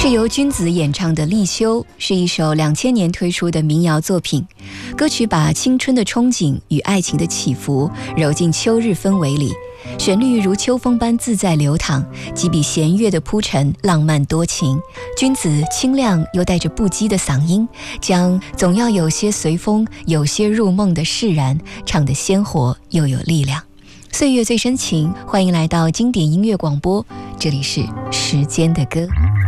是由君子演唱的《立秋》，是一首2000年推出的民谣作品。歌曲把青春的憧憬与爱情的起伏揉进秋日氛围里，旋律如秋风般自在流淌，几笔弦乐的铺陈浪漫多情。君子清亮又带着不羁的嗓音，将总要有些随风有些入梦的释然唱得鲜活又有力量。岁月最深情，欢迎来到经典音乐广播，这里是时间的歌。